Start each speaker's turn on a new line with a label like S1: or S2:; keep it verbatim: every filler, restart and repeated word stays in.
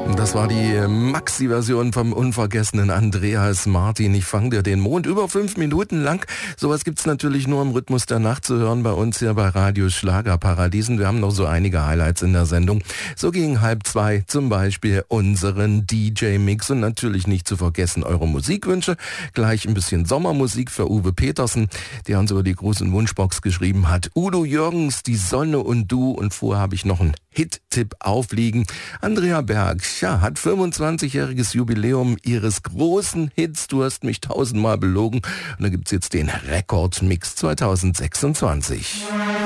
S1: Das war die Maxi-Version vom unvergessenen Andreas Martin. Ich fang dir den Mond über fünf Minuten lang. Sowas gibt's natürlich nur im Rhythmus der Nacht zu hören bei uns hier bei Radio Schlagerparadiesen. Wir haben noch so einige Highlights in der Sendung. So gegen halb zwei zum Beispiel unseren D J-Mix und natürlich nicht zu vergessen eure Musikwünsche. Gleich ein bisschen Sommermusik für Uwe Petersen, der uns über die großen Wunschbox geschrieben hat. Udo Jürgens, Die Sonne und du, und vorher habe ich noch einen Hit-Tipp aufliegen. Andrea Berg, ja, hat fünfundzwanzigjähriges Jubiläum ihres großen Hits Du hast mich tausendmal belogen. Und da gibt's jetzt den Rekordmix zweitausendsechsundzwanzig.